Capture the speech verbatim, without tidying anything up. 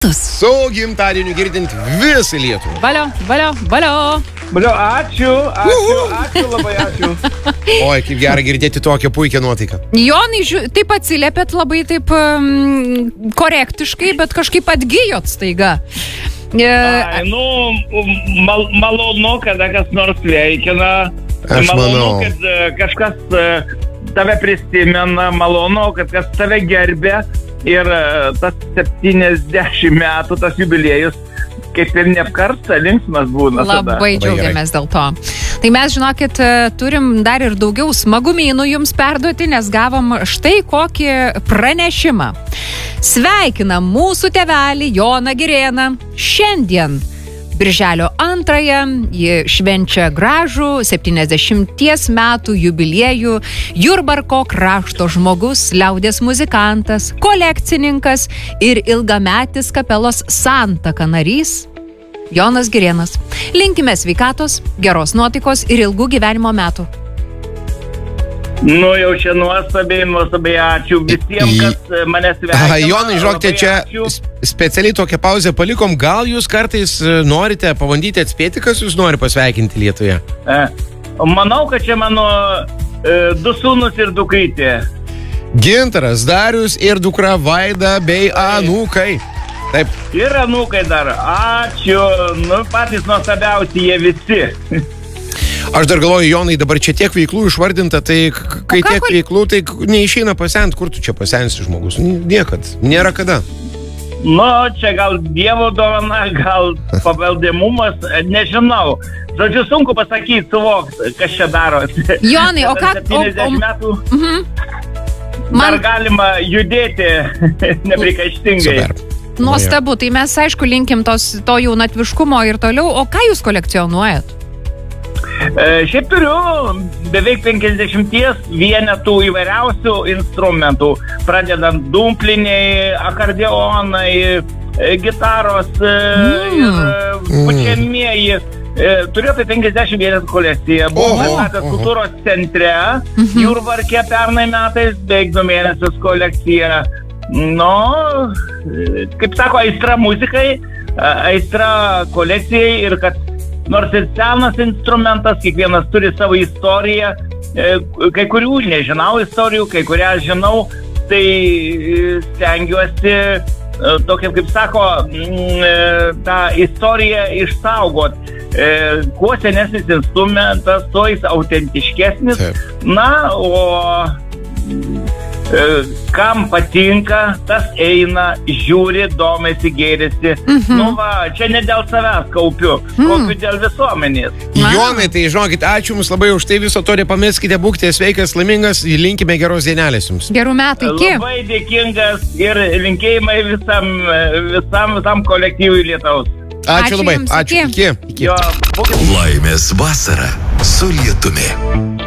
Su gimtadieniu girdint visą Lietuvą. Valio, valio, valio. Valio, ačiū, ačiū, ačiū, labai ačiū. Oi, kaip gerai girdėti tokią puikią nuotaiką. Jonai, taip atsiliepėt labai taip um, korektiškai, bet kažkaip atgyjot staiga. E... Ai, nu, mal, malonu, kada kas nors sveikina. Aš malonu, manau. kad kažkas tave prisimena, malonu, kad kas tave gerbė. Ir tas septyniasdešimt metų, tas jubiliejus, kaip ir neapkarsta, linksmas būna. Labai džiaugiamės dėl to. Tai mes, žinokit, turim dar ir daugiau smagumynų jums perduoti, nes gavom štai kokį pranešimą. Sveikinam mūsų tėvelį Joną Girėną. Šiandien, birželio antrąją, ji švenčia gražų septyniasdešimties metų jubiliejų. Jurbarko krašto žmogus, liaudies muzikantas, kolekcininkas ir ilgametis kapelos Santaka narys Jonas Girėnas. Linkime sveikatos, geros nuotaikos ir ilgų gyvenimo metų. Nu, jau čia nuostabiai, nuostabiai ačiū visiems, kas mane sveikina. Jonai, žinokite, čia specialiai tokią pauzę palikom. Gal jūs kartais norite pabandyti atspėti, kas jūs nori pasveikinti Lietuvoje? E, manau, kad čia mano e, du sūnus ir dukrytė. Gintaras, Darius ir dukra Vaida bei anūkai. Taip. Ir anūkai dar. Ačiū. Nu, patys nuostabiausi jie visi. Aš dar galvoju, Jonai, dabar čia tiek veiklų išvardinta, tai kai tiek kol... veiklų, tai neišeina pasent. Kur tu čia pasensi žmogus? Niekad. Nėra kada. Nu, čia gal dievo dovana, gal paveldimumas, nežinau. Žodžiu, sunku pasakyti, suvokti, kas čia daro. Jonai, o ką... septyniasdešimt metų Mhm. Man... dar galima judėti neprikaištingai. Super. Nuostabu, tai mes, aišku, linkim tos, to jaunatviškumo ir toliau. O ką jūs kolekcionuojat? E, šiaip turiu beveik penkiasdešimties vienetų įvairiausių instrumentų, pradedant dumpliniai, akordeonai, e, gitaros e, Mm. ir pučiamieji. E, turiu apie penkiasdešimt vienetų kolekciją. Buvau matęs kultūros centre, Mhm. Jurbarke pernai metais, beveik du mėnesius kolekcija. Nu, e, kaip sako, aistra muzikai, a- aistra kolekcijai ir kad nors ir senas instrumentas, kiekvienas turi savo istoriją, kai kurių nežinau istorijų, kai kurią žinau, tai stengiuosi tokia, kaip sako, tą istoriją išsaugot. Kuo senesnis instrumentas, tuo jis autentiškesnis. Na, o kam patinka, tas eina, žiūri, domisi, gėrisi. Mhm. Nu va, čia ne dėl savęs kaupiu, kaupiu dėl visuomenės. Jonai, tai žinokit, ačiū jums labai už tai, viso to nepameskite, būkite sveikas, laimingas, linkime geros dienelės jums. Gerų metų, iki. Labai dėkingas ir linkėjimai visam, visam, visam kolektyvui Lietuvos. Ačiū, Ačiū labai, jums, ačiū, iki. iki. iki. Jo, būkit- Laimės vasara su Lietumi.